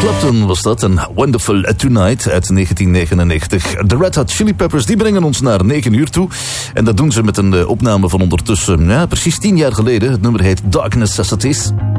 Clapton was dat, en Wonderful Tonight uit 1999. De Red Hot Chili Peppers die brengen ons naar 9 uur toe. En dat doen ze met een opname van ondertussen, precies 10 jaar geleden. Het nummer heet Dark Necessities.